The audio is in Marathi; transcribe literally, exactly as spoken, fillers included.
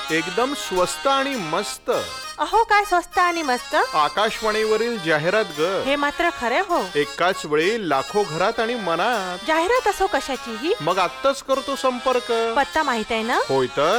एकदम स्वस्त आणि मस्त. अहो काय स्वस्त आणि मस्त. आकाशवाणीवरील जाहिरात ग. हे मात्र खरे हो. एकाच वेळी लाखो घरात आणि मनात. जाहिरात असो कशाचीही. मग आत्ताच करतो संपर्क. पत्ता माहित आहे ना? होय तर.